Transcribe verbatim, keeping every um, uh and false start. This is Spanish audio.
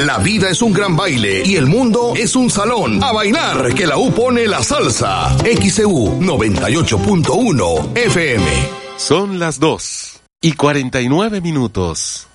La vida es un gran baile y el mundo es un salón. A bailar, que la U pone la salsa. X E U noventa y ocho punto uno F M. Son las dos y cuarenta y nueve minutos.